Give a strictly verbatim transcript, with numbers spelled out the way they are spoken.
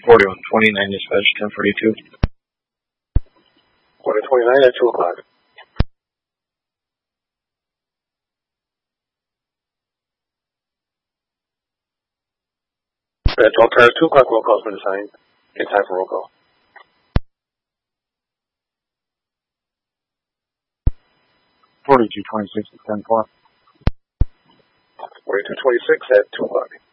forty-one twenty-nine dispatch, ten forty-two. forty twenty-nine at two o'clock. At twelve cars, two o'clock roll call's been assigned. In time for roll call. forty-two twenty-six at ten four. forty-two twenty-six at two o'clock.